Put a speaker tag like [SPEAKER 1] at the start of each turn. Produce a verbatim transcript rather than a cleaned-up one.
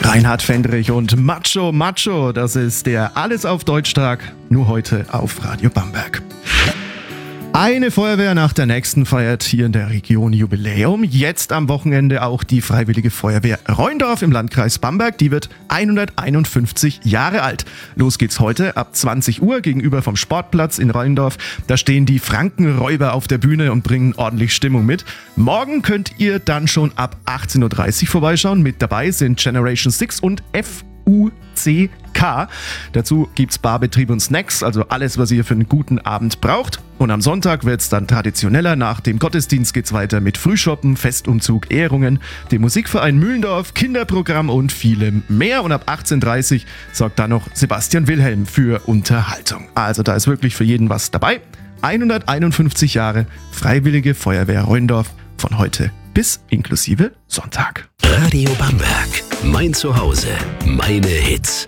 [SPEAKER 1] Reinhard Fendrich und Macho Macho, das ist der Alles auf Deutsch-Tag, nur heute auf Radio Bamberg. Eine Feuerwehr nach der nächsten feiert hier in der Region Jubiläum. Jetzt am Wochenende auch die Freiwillige Feuerwehr Rheindorf im Landkreis Bamberg. Die wird hunderteinundfünfzig Jahre alt. Los geht's heute ab zwanzig Uhr gegenüber vom Sportplatz in Rheindorf. Da stehen die Frankenräuber auf der Bühne und bringen ordentlich Stimmung mit. Morgen könnt ihr dann schon ab achtzehn Uhr dreißig vorbeischauen. Mit dabei sind Generation sechs und F U C K. Dazu gibt's Barbetrieb und Snacks, also alles, was ihr für einen guten Abend braucht. Und am Sonntag wird's dann traditioneller. Nach dem Gottesdienst geht's weiter mit Frühschoppen, Festumzug, Ehrungen, dem Musikverein Mühlendorf, Kinderprogramm und vielem mehr. Und ab achtzehn Uhr dreißig sorgt dann noch Sebastian Wilhelm für Unterhaltung. Also da ist wirklich für jeden was dabei. hunderteinundfünfzig Jahre Freiwillige Feuerwehr Rheindorf von heute bis inklusive Sonntag.
[SPEAKER 2] Radio Bamberg, mein Zuhause, meine Hits.